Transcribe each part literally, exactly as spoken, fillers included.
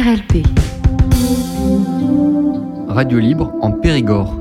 R L P. Radio libre en Périgord.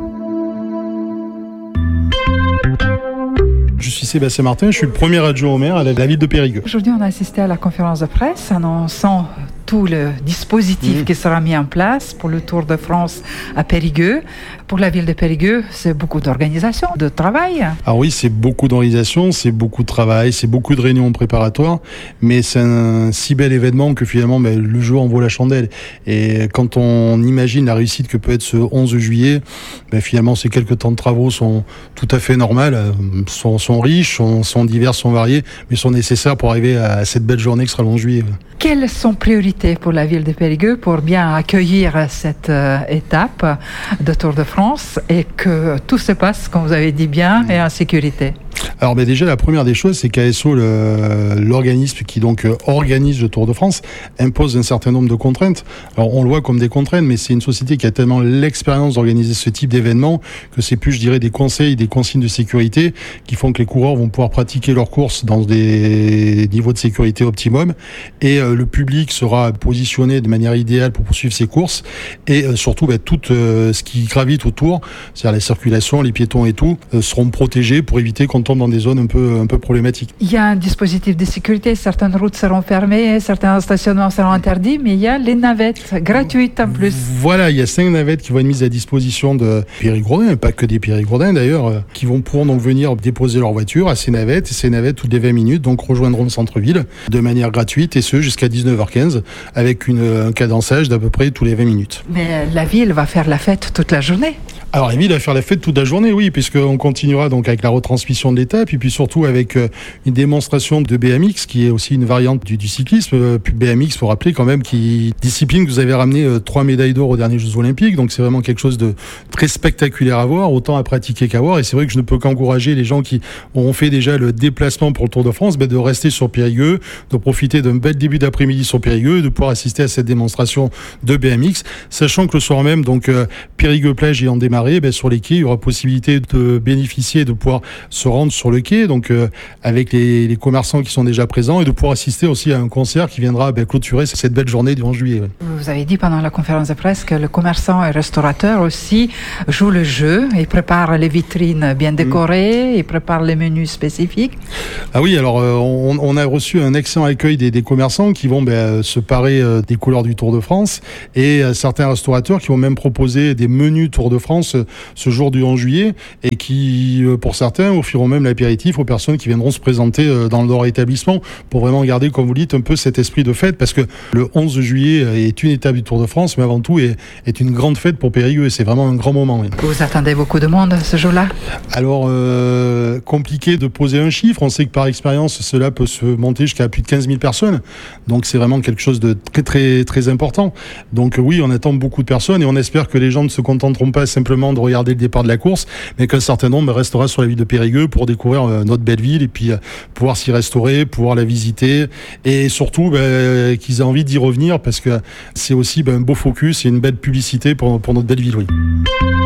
Je suis Sébastien Martin, je suis le premier adjoint au maire à la ville de Périgueux. Aujourd'hui, on a assisté à la conférence de presse annonçant tout le dispositif mmh. qui sera mis en place pour le Tour de France à Périgueux. Pour la ville de Périgueux, c'est beaucoup d'organisation, de travail. Ah oui, c'est beaucoup d'organisation, c'est beaucoup de travail, c'est beaucoup de réunions préparatoires, mais c'est un si bel événement que finalement ben, le jour en vaut la chandelle. Et quand on imagine la réussite que peut être ce onze juillet, ben, finalement ces quelques temps de travaux sont tout à fait normaux, sont, sont riches, sont, sont divers, sont variés, mais sont nécessaires pour arriver à cette belle journée qui sera le onze juillet. Quelles sont priorités pour la ville de Périgueux pour bien accueillir cette euh, étape de Tour de France et que tout se passe, comme vous avez dit bien, et en sécurité? Alors ben déjà la première des choses, c'est qu'A S O, le, l'organisme qui donc euh, organise le Tour de France, impose un certain nombre de contraintes. Alors on le voit comme des contraintes, mais c'est une société qui a tellement l'expérience d'organiser ce type d'événement que c'est plus, je dirais, des conseils, des consignes de sécurité qui font que les coureurs vont pouvoir pratiquer leurs courses dans des niveaux de sécurité optimum et euh, le public sera positionné de manière idéale pour poursuivre ses courses et euh, surtout ben, tout euh, ce qui gravite autour, c'est-à-dire la circulation, les piétons et tout, euh, seront protégés pour éviter qu'on tombe dans des zones un peu, un peu problématiques. Il y a un dispositif de sécurité, certaines routes seront fermées, certains stationnements seront interdits, mais il y a les navettes gratuites en plus. Voilà, il y a cinq navettes qui vont être mises à disposition de Périgourdins, pas que des Périgourdins d'ailleurs, qui vont pouvoir donc venir déposer leur voiture à ces navettes, et ces navettes toutes les vingt minutes donc rejoindront le centre-ville de manière gratuite, et ce jusqu'à dix-neuf heures quinze, avec une, un cadençage d'à peu près tous les vingt minutes. Mais la ville va faire la fête toute la journée. Alors la ville va faire la fête toute la journée, oui, puisqu'on continuera donc avec la retransmission de l'étape, et puis surtout avec euh, une démonstration de B M X, qui est aussi une variante du, du cyclisme. Euh, puis B M X, faut rappeler quand même, qui discipline que vous avez ramené euh, trois médailles d'or aux derniers Jeux Olympiques, donc c'est vraiment quelque chose de très spectaculaire à voir, autant à pratiquer qu'à voir, et c'est vrai que je ne peux qu'encourager les gens qui auront fait déjà le déplacement pour le Tour de France, ben, de rester sur Périgueux, de profiter d'un bel début d'après-midi sur Périgueux, et de pouvoir assister à cette démonstration de B M X, sachant que le soir même, donc euh, Périgueux-Plage ayant démarré, Ben, sur les quais, il y aura possibilité de bénéficier, de pouvoir se rendre sur le quai, donc euh, avec les, les commerçants qui sont déjà présents, et de pouvoir assister aussi à un concert qui viendra ben, clôturer cette belle journée du onze juillet. Ouais. Vous avez dit pendant la conférence de presse que le commerçant et restaurateur aussi jouent le jeu, ils préparent les vitrines bien décorées, mmh. ils préparent les menus spécifiques. Ah oui, alors euh, on, on a reçu un excellent accueil des, des commerçants qui vont ben, se parer euh, des couleurs du Tour de France, et euh, certains restaurateurs qui vont même proposer des menus Tour de France ce jour du onze juillet, et qui, pour certains, offriront même l'apéritif aux personnes qui viendront se présenter dans leur établissement, pour vraiment garder, comme vous dites, un peu cet esprit de fête, parce que le onze juillet est une étape du Tour de France, mais avant tout est, est une grande fête pour Périgueux, et c'est vraiment un grand moment. Oui. Vous attendez beaucoup de monde ce jour-là? Alors, euh, compliqué de poser un chiffre, on sait que par expérience, cela peut se monter jusqu'à plus de quinze mille personnes, donc c'est vraiment quelque chose de très très très important. Donc oui, on attend beaucoup de personnes, et on espère que les gens ne se contenteront pas simplement de regarder le départ de la course, mais qu'un certain nombre restera sur la ville de Périgueux pour découvrir euh, notre belle ville, et puis euh, pouvoir s'y restaurer, pouvoir la visiter, et surtout ben, qu'ils aient envie d'y revenir, parce que c'est aussi ben, un beau focus et une belle publicité pour, pour notre belle ville. Oui.